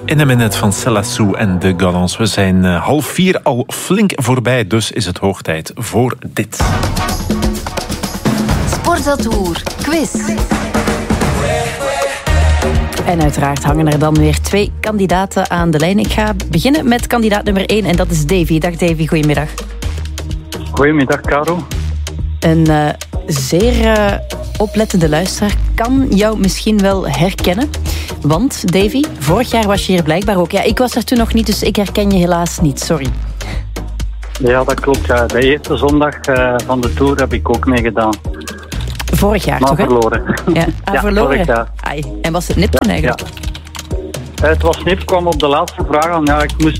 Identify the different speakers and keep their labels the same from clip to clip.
Speaker 1: In een minuut van Celassou en de Gallants. We zijn 3:30 al flink voorbij, dus is het hoog tijd voor dit.
Speaker 2: Sportatour quiz.
Speaker 3: En uiteraard hangen er dan weer 2 kandidaten aan de lijn. Ik ga beginnen met kandidaat nummer 1 en dat is Davy. Dag Davy, goedemiddag.
Speaker 4: Goedemiddag, Caro.
Speaker 3: Een zeer oplettende luisteraar kan jou misschien wel herkennen. Want, Davy, vorig jaar was je hier blijkbaar ook. Ja, ik was er toen nog niet, dus ik herken je helaas niet. Sorry.
Speaker 4: Ja, dat klopt. Ja. De eerste zondag van de Tour heb ik ook meegedaan.
Speaker 3: Vorig jaar,
Speaker 4: maar
Speaker 3: toch?
Speaker 4: Verloren.
Speaker 3: Ja, verloren.
Speaker 4: Vorig jaar.
Speaker 3: Ai. En was het nip eigenlijk?
Speaker 4: Ja. Het was nip, kwam op de laatste vraag aan. Ja, ik moest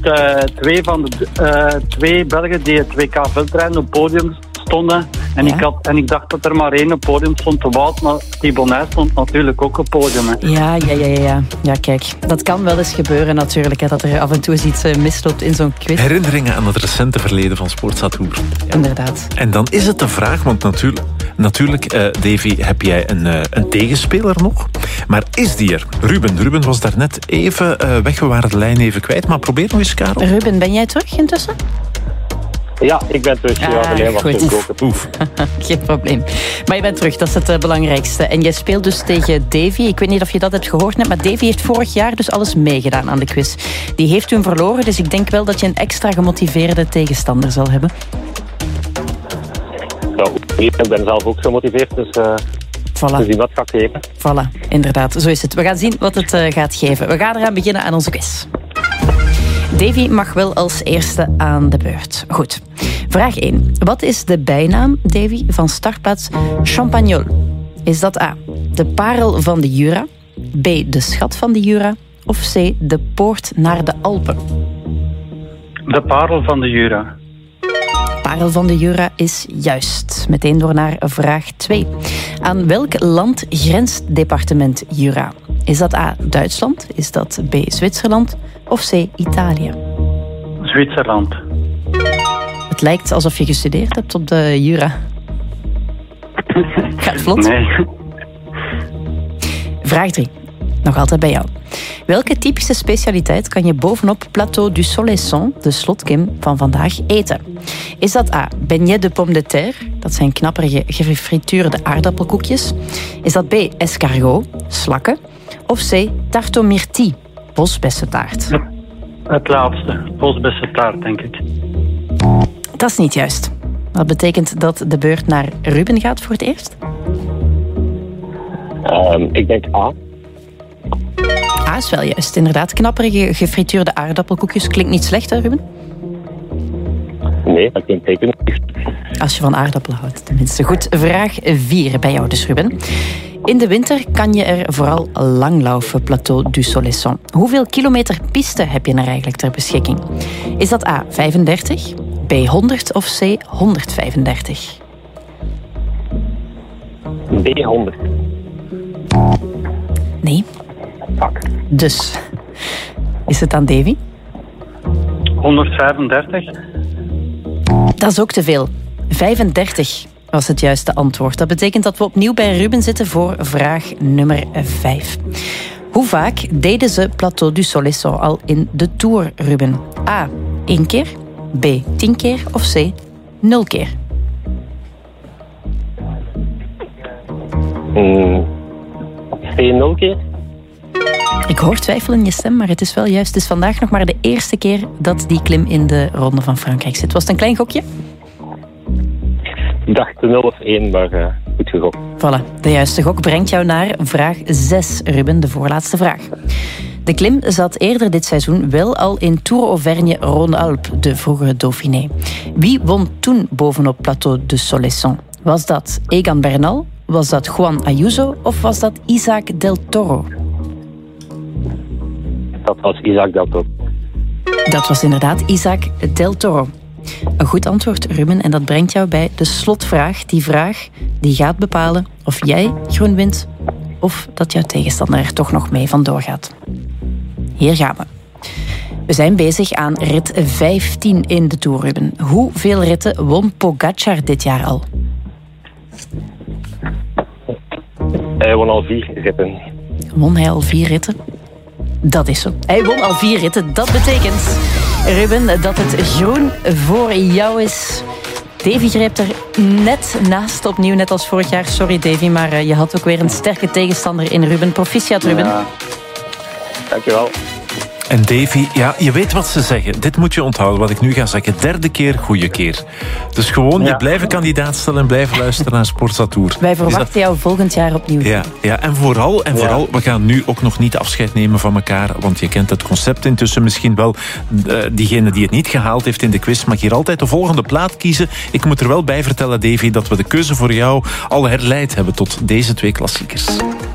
Speaker 4: 2 Belgen die het WK veldrijden op het podium stonden. En,
Speaker 3: Ja.
Speaker 4: ik dacht dat er maar 1 op het podium stond te Wout, maar Thibonnet stond natuurlijk ook op het podium. Hè.
Speaker 3: Ja. Ja, kijk, dat kan wel eens gebeuren natuurlijk, hè, dat er af en toe eens iets misloopt in zo'n quiz.
Speaker 1: Herinneringen aan het recente verleden van Sportatour. Ja.
Speaker 3: Inderdaad.
Speaker 1: En dan is het de vraag, want natuurlijk Davy, heb jij een tegenspeler nog? Maar is die er? Ruben was daarnet even weg, we waren de lijn even kwijt, maar probeer nog eens, Karel.
Speaker 3: Ruben, ben jij terug intussen?
Speaker 5: Ja, ik ben terug. Ja, de lijn was
Speaker 3: goed.
Speaker 5: gebroken.
Speaker 1: Oef.
Speaker 3: Geen probleem. Maar je bent terug, dat is het belangrijkste. En jij speelt dus tegen Davy. Ik weet niet of je dat hebt gehoord net, maar Davy heeft vorig jaar dus alles meegedaan aan de quiz. Die heeft toen verloren, dus ik denk wel dat je een extra gemotiveerde tegenstander zal hebben.
Speaker 5: Ja, ik ben zelf ook gemotiveerd, dus
Speaker 3: Voilà.
Speaker 5: we zien wat gaat geven.
Speaker 3: Voilà, inderdaad. Zo is het. We gaan zien wat het gaat geven. We gaan eraan beginnen aan onze quiz. Davy mag wel als eerste aan de beurt. Goed. Vraag 1. Wat is de bijnaam, Davy, van startplaats Champagnol? Is dat A, de parel van de Jura, B, de schat van de Jura of C, de poort naar de Alpen?
Speaker 4: De parel van de Jura.
Speaker 3: Parel van de Jura is juist. Meteen door naar vraag 2. Aan welk land grenst departement Jura? Is dat A, Duitsland? Is dat B, Zwitserland? Of C, Italië?
Speaker 4: Zwitserland.
Speaker 3: Het lijkt alsof je gestudeerd hebt op de Jura. Gaat vlot.
Speaker 4: Nee.
Speaker 3: Vraag 3. Nog altijd bij jou. Welke typische specialiteit kan je bovenop Plateau du Soleilson, de slotkim van vandaag, eten? Is dat A, beignet de pomme de terre? Dat zijn knapperige gefrituurde aardappelkoekjes. Is dat B, escargot, slakken? Of C, tarte aux myrtilles, bosbessentaart?
Speaker 4: Het laatste. Bosbessentaart, denk ik.
Speaker 3: Dat is niet juist. Dat betekent dat de beurt naar Ruben gaat voor het eerst.
Speaker 5: Ik denk A.
Speaker 3: A is wel juist, inderdaad. Knapperige gefrituurde aardappelkoekjes. Klinkt niet slecht, hè, Ruben?
Speaker 5: Nee, dat klinkt zeker niet.
Speaker 3: Als je van aardappelen houdt, tenminste. Goed, vraag 4 bij jou dus, Ruben. In de winter kan je er vooral langlaufen, Plateau du Soleilson. Hoeveel kilometer piste heb je er eigenlijk ter beschikking? Is dat A, 35, B, 100 of C, 135?
Speaker 5: B, 100.
Speaker 3: Nee.
Speaker 5: Fuck.
Speaker 3: Dus, is het aan Davy?
Speaker 4: 135.
Speaker 3: Dat is ook te veel. 35 was het juiste antwoord. Dat betekent dat we opnieuw bij Ruben zitten voor vraag nummer 5. Hoe vaak deden ze Plateau du Soleilson al in de Tour, Ruben? A, 1 keer, B, 10 keer of C, 0 keer?
Speaker 5: C, 0 keer.
Speaker 3: Ik hoor twijfel in je stem, maar het is wel juist. Het is vandaag nog maar de eerste keer dat die klim in de Ronde van Frankrijk zit. Was het een klein gokje?
Speaker 5: Ik dacht 0 of 1, maar goed gegokt.
Speaker 3: Voilà, de juiste gok brengt jou naar vraag 6, Ruben, de voorlaatste vraag. De klim zat eerder dit seizoen wel al in Tour Auvergne-Rhône-Alpes, de vroegere Dauphiné. Wie won toen bovenop Plateau de Soleilson? Was dat Egan Bernal, was dat Juan Ayuso of was dat Isaac Del Toro?
Speaker 5: Dat was Isaac Del Toro.
Speaker 3: Dat was inderdaad Isaac Del Toro. Een goed antwoord, Ruben, en dat brengt jou bij de slotvraag. Die vraag die gaat bepalen of jij groen wint of dat jouw tegenstander er toch nog mee vandoor gaat. Hier gaan we. We zijn bezig aan rit 15 in de Tour, Ruben. Hoeveel ritten won Pogacar dit jaar al?
Speaker 5: Hij won al 4 ritten.
Speaker 3: Won hij al 4 ritten? Dat is zo. Hij won al 4 ritten. Dat betekent, Ruben, dat het groen voor jou is. Davy grijpt er net naast opnieuw, net als vorig jaar. Sorry Davy, maar je had ook weer een sterke tegenstander in Ruben. Proficiat, Ruben.
Speaker 5: Ja. Dankjewel.
Speaker 1: En Davy, ja, je weet wat ze zeggen. Dit moet je onthouden, wat ik nu ga zeggen. 3e keer, goede keer. Dus gewoon je blijven kandidaat stellen en blijven luisteren naar Sportza Tour.
Speaker 3: Wij verwachten jou volgend jaar opnieuw.
Speaker 1: Ja, en vooral, we gaan nu ook nog niet afscheid nemen van elkaar, want je kent het concept intussen misschien wel. Diegene die het niet gehaald heeft in de quiz mag hier altijd de volgende plaat kiezen. Ik moet er wel bij vertellen, Davy, dat we de keuze voor jou al herleid hebben tot deze 2 klassiekers.